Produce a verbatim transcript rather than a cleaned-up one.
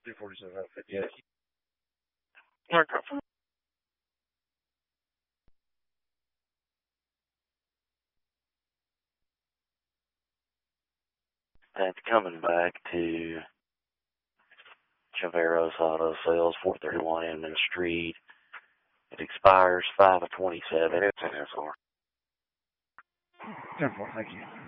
two forty-seven, fifty-eight. And coming back to Chaveros Auto Sales, four thirty-one Inman Street. It expires five of twenty-seven. It's an S R. ten four, thank you.